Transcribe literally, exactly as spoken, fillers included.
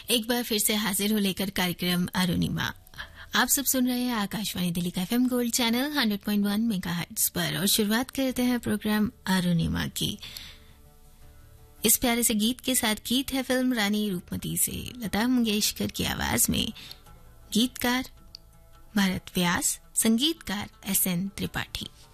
एक बार फिर से हाजिर हो लेकर कार्यक्रम अरुणिमा। आप सब सुन रहे हैं आकाशवाणी दिल्ली का FM gold channel hundred point वन मेगाहर्ट्ज पर और शुरुआत करते हैं प्रोग्राम अरुणिमा की। इस प्यारे से गीत के साथ गीत है फिल्म रानी रूपमती से लता मंगेशकर की आवाज में। गीतकार भरत व्यास, संगीतकार एस एन त्रिपाठी।